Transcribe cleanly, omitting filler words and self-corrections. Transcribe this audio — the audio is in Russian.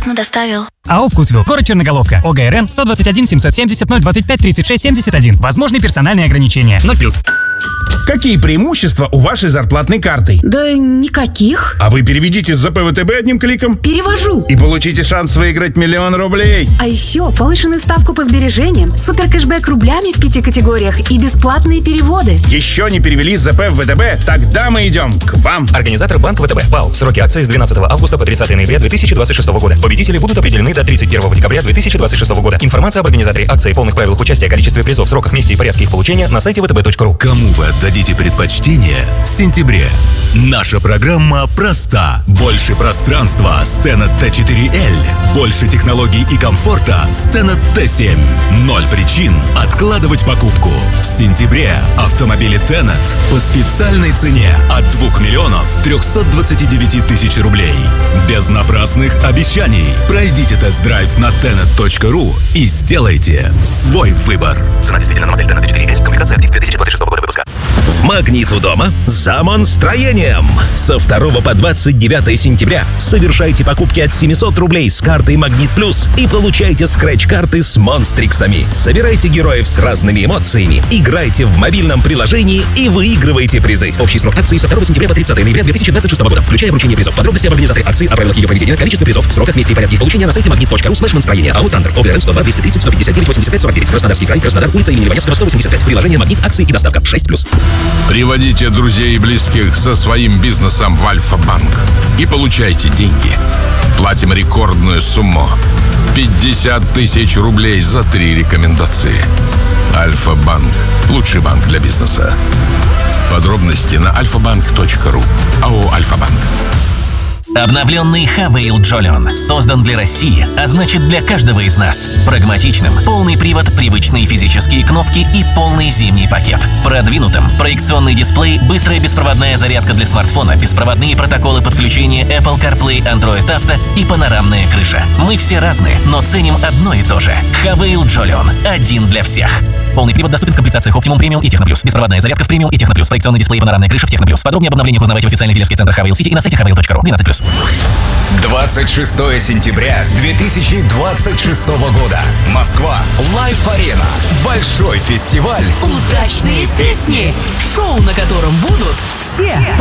вкусно доставил. АО «Вкусвилл», город Черноголовка, ОГРН 121 770 025 36 71. Возможны персональные ограничения. 0+. Какие преимущества у вашей зарплатной карты? Да никаких. А вы переведите с ЗП ВТБ одним кликом. Перевожу. И получите шанс выиграть 1 000 000 рублей. А еще повышенную ставку по сбережениям, супер кэшбэк рублями в 5 категориях и бесплатные переводы. Еще не перевели с ЗП в ВТБ? Тогда мы идем к вам. Организатор Банк ВТБ. БАЛ. Сроки акции с 12 августа по 30 ноября 2026 года. Победители будут определены до 31 декабря 2026 года. Информация об организаторе акции, полных правилах участия, количестве призов, сроках, месте и порядке их получения на сайте vtb.ru. Кому вы отдадите предпочтение в сентябре? Наша программа проста. Больше пространства с Tenet T4L. Больше технологий и комфорта с Tenet T7. 0 причин откладывать покупку. В сентябре автомобили Tenet по специальной цене от 2 329 000 рублей. Без напрасных обещаний. Пройдите тест-драйв на tenet.ru и сделайте свой выбор. Цена действительно на модель Tenet T4L. Комплектация актив 2026 года выпуска. В «Магнит у дома» за монстроением. Со 2 по 29 сентября совершайте покупки от 700 рублей с картой «Магнит Плюс» и получайте скретч-карты с монстриксами. Собирайте героев с разными эмоциями, играйте в мобильном приложении и выигрывайте призы. Общий срок акции со 2 сентября по 30 ноября 2026 года, включая вручение призов. Подробности об организаторе акции, о правилах ее проведения, количестве призов, сроках, месте и порядке их получения на сайте magnit.ru/монстроение. АО «Тандер», ОГРН 102 230 159 85 49. Краснодарский край, Краснодар, улица имени Ливаневского, 185. Приложение «Магнит», акции и доставка 6+. Приводите друзей и близких со своим бизнесом в Альфа-банк и получайте деньги. Платим рекордную сумму – 50 000 рублей за 3 рекомендации. Альфа-банк – лучший банк для бизнеса. Подробности на alfabank.ru. АО «Альфа-банк». Обновленный Хавейл Джолион создан для России, а значит для каждого из нас. Прагматичным, полный привод, привычные физические кнопки и полный зимний пакет. Продвинутым, проекционный дисплей, быстрая беспроводная зарядка для смартфона, беспроводные протоколы подключения Apple CarPlay, Android Auto и панорамная крыша. Мы все разные, но ценим одно и то же. Хавейл Джолион. Один для всех. Полный привод доступен в комплектациях Optimum Premium и Техно+. Беспроводная зарядка в Premium и Техно+. Проекционный дисплей и панорамная крыша в Техно+. Подробнее об обновлениях узнавайте в официальных дилерских центрах Хавейл Сити и на сайте haveil.ru. 12+. 26 сентября 2026 года. Москва. Лайф-арена. Большой фестиваль. Удачные песни. Шоу, на котором будут все.